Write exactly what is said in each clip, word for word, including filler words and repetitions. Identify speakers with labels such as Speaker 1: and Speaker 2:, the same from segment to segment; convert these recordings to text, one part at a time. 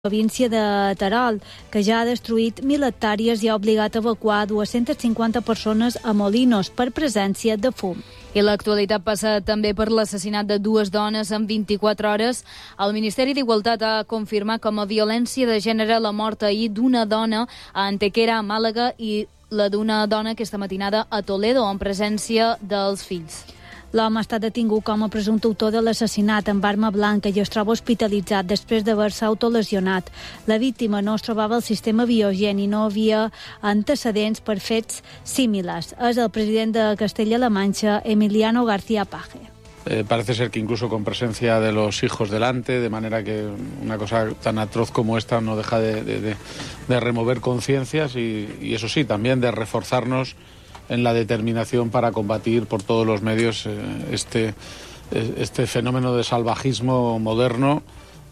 Speaker 1: província de Terol, que ja ha destruït mil hectàrees i ha obligat a evacuar dues-centes cinquanta persones a Molinos per presència de fum.
Speaker 2: I l'actualitat passa també per l'assassinat de dues dones en vint-i-quatre hores. El Ministeri d'Igualtat ha confirmat com a violència de gènere la mort ahir d'una dona a Antequera, a Màlaga, i la d'una dona aquesta matinada a Toledo, en presència dels fills.
Speaker 1: L'home ha estat detingut com a presumpte autor de l'assassinat amb arma blanca i es troba hospitalitzat després d'haver-se autolesionat. La víctima no es trobava al sistema biogen i no havia antecedents per fets similars. És el president de Castella-La Mancha, Emiliano García Paje.
Speaker 3: Eh, parece ser que incluso con presencia de los hijos delante, de manera que una cosa tan atroz como esta no deja de, de, de, de remover conciencias y, y eso sí, también de reforzarnos en la determinación para combatir por todos los medios eh, este, este fenómeno de salvajismo moderno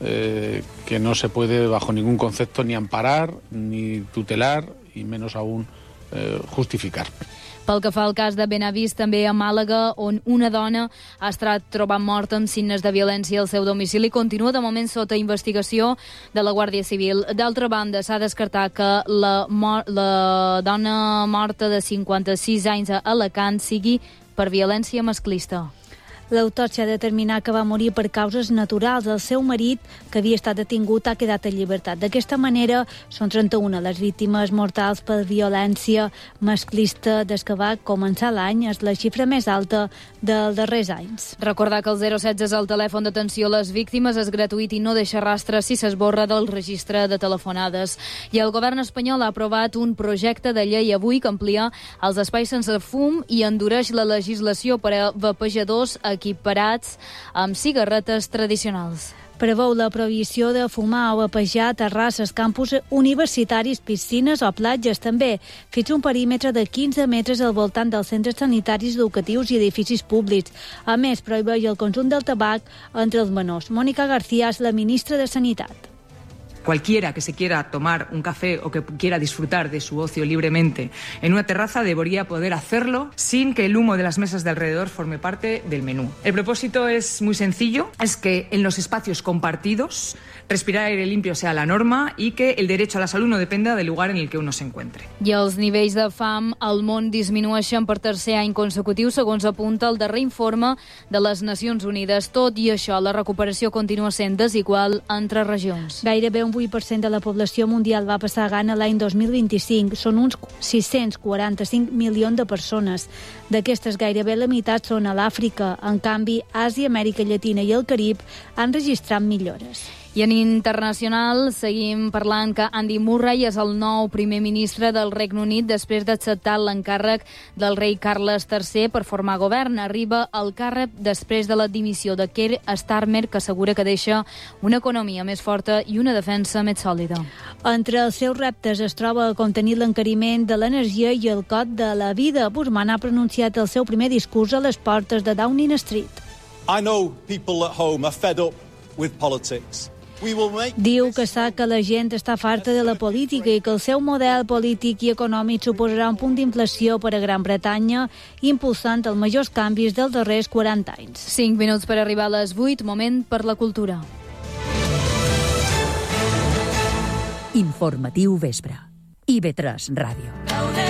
Speaker 3: eh, que no se puede bajo ningún concepto ni amparar, ni tutelar y menos aún eh, justificar.
Speaker 2: Pel que fa al cas de Benavís, també a Màlaga, on una dona ha estat trobada morta amb signes de violència al seu domicili, continua de moment sota investigació de la Guàrdia Civil. D'altra banda, s'ha descartat que la, mor la dona morta de cinquanta-sis anys a Alacant sigui per violència masclista.
Speaker 1: L'autòpsia ha determinat que va morir per causes naturals. El seu marit, que havia estat detingut, ha quedat en llibertat. D'aquesta manera, són trenta-una les víctimes mortals per violència masclista des que va començar l'any. És la xifra més alta dels darrers anys.
Speaker 2: Recordar que el zero setze és el telèfon d'atenció a les víctimes, és gratuït i no deixa rastre si s'esborra del registre de telefonades. I el govern espanyol ha aprovat un projecte de llei avui que amplia els espais sense fum i endureix la legislació per a vapejadors equiparats amb cigarretes tradicionals.
Speaker 1: Preveu la prohibició de fumar o vapejar a terrasses, campus universitaris, piscines o platges, també fins un perímetre de quinze metres al voltant dels centres sanitaris, educatius i edificis públics. A més, prohibeix el consum del tabac entre els menors. Mónica García és la ministra de Sanitat.
Speaker 4: Cualquiera que se quiera tomar un café o que quiera disfrutar de su ocio libremente en una terraza debería poder hacerlo sin que el humo de las mesas de alrededor forme parte del menú. El propósito es muy sencillo, es que en los espacios compartidos respirar aire limpio sea la norma y que el derecho a la salud no dependa del lugar en el que uno se encuentre.
Speaker 2: I els nivells de fam al món disminueixen per tercer any consecutiu, segons apunta el darrer informe de les Nacions Unides. Tot i això, la recuperació continua sent desigual entre regions.
Speaker 1: Gairebé un vuit per cent de la població mundial va passar gana l'any dos mil vint-i-cinc. Són uns sis-cents quaranta-cinc milions de persones. D'aquestes, gairebé la meitat són a l'Àfrica. En canvi, Àsia, Amèrica Llatina i el Carib han registrat millores.
Speaker 2: I en internacional seguim parlant que Andy Murray és el nou primer ministre del Regne Unit després d'acceptar l'encàrrec del rei Carles tercer per formar govern. Arriba al càrrec després de la dimissió de Keir Starmer, que assegura que deixa una economia més forta i una defensa més sòlida.
Speaker 1: Entre els seus reptes es troba contenir l'encariment de l'energia i el cost de la vida. Burman ha pronunciat el seu primer discurs a les portes de Downing Street.
Speaker 5: I know people at home are fed up with politics.
Speaker 1: Diu que sap que la gent està farta de la política i que el seu model polític i econòmic suposarà un punt d'inflació per a Gran Bretanya, impulsant els majors canvis dels darrers quaranta anys.
Speaker 2: Cinc minuts per arribar a les vuit, moment per la cultura.
Speaker 6: Informatiu vespre. I ve tres Ràdio.